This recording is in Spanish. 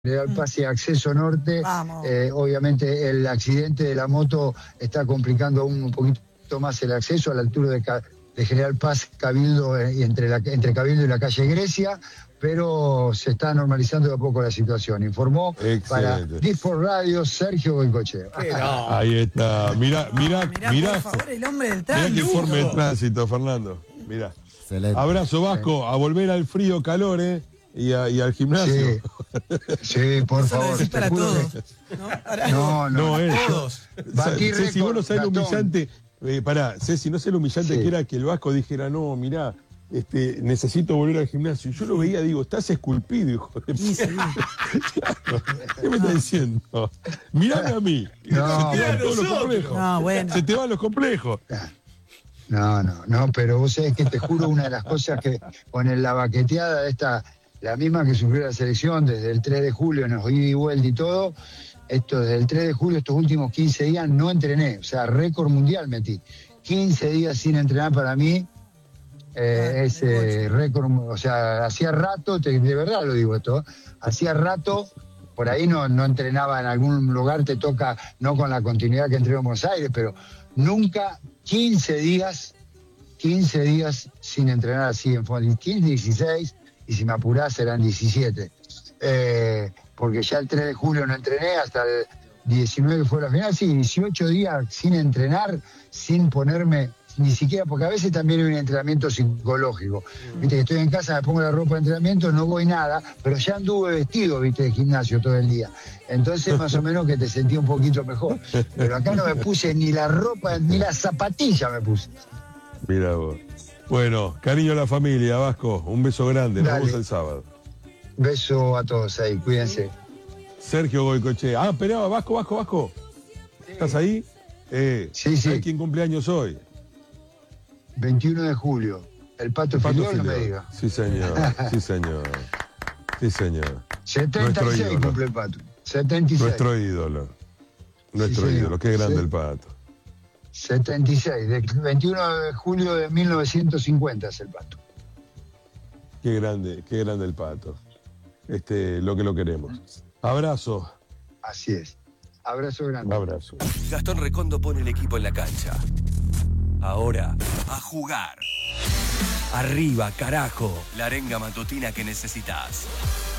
General Paz y acceso norte. Obviamente el accidente de la moto está complicando aún un poquito más el acceso a la altura de General Paz, Cabildo, entre Cabildo y la calle Grecia, pero se está normalizando de a poco la situación. Informó para Disport Radio Sergio Goycochea. Ahí está. Mirá, por favor, el hombre del tránsito. Mirá que informe de tránsito, Fernando. Mirá. Excelente. Abrazo, Vasco, a volver al frío, calor, y al gimnasio. Sí, por favor. Eso para todos. No, todos. Ceci, vos no sabés lo humillante. Ceci, no sé lo humillante que era que el Vasco dijera, no, mirá, necesito volver al gimnasio. Yo lo veía, digo, estás esculpido, hijo de Claro. ¿Qué me estás diciendo? Mirame a mí. Se te van todos los complejos. Se te van los complejos. No, pero vos sabés que te juro, una de las cosas que con la baqueteada esta, la misma que sufrió la selección desde el 3 de julio, nos ida y vuelta y todo, desde el 3 de julio, estos últimos 15 días no entrené, o sea, récord mundial metí. 15 días sin entrenar para mí, ese récord, o sea, hacía rato, de verdad lo digo esto, hacía rato, por ahí no entrenaba en algún lugar, te toca, no con la continuidad que entrené en Buenos Aires, pero nunca 15 días sin entrenar así en fondo, 15, 16, y si me apurás serán 17. Porque ya el 3 de julio no entrené, hasta el 19 que fue la final, sí, 18 días sin entrenar, sin ponerme, ni siquiera, porque a veces también hay un entrenamiento psicológico. Viste que estoy en casa, me pongo la ropa de entrenamiento, no voy nada, pero ya anduve vestido, viste, de gimnasio todo el día. Entonces más o menos que te sentí un poquito mejor. Pero acá no me puse ni la ropa, ni la zapatilla me puse. Mira vos. Bueno, cariño a la familia, Vasco, un beso grande, nos vemos el sábado. Beso a todos ahí, cuídense. Sergio Goycochea. Esperaba, Vasco. ¿Estás ahí? Sí. ¿Sabés quién cumpleaños hoy? 21 de julio. El Pato Filiol, no me diga. Sí, señor. 76 cumple el Pato. 76. Nuestro ídolo. Qué grande el Pato. 76, del 21 de julio de 1950 es el Pato. Qué grande el Pato. Lo que lo queremos. Abrazo. Así es. Abrazo grande. Abrazo. Gastón Recondo pone el equipo en la cancha. Ahora, a jugar. Arriba, carajo. La arenga matutina que necesitas.